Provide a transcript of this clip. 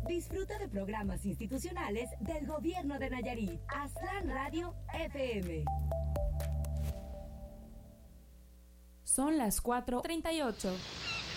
Disfruta de programas institucionales del Gobierno de Nayarit. Aztlán Radio FM. Son las 4:38.